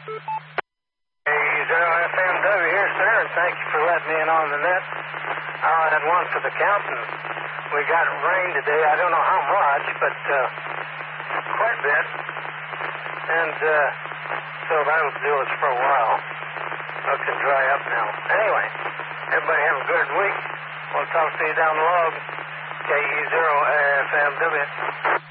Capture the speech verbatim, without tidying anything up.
zero F M W here, sir, and thank you for letting me in on the net. I had one for the count, and we got rain today. I don't know how much, but uh, quite a bit. And uh, so that'll do us for a while. Looking dry up now. Anyway, everybody have a good week. We'll talk to you down the log. K E zero F M W.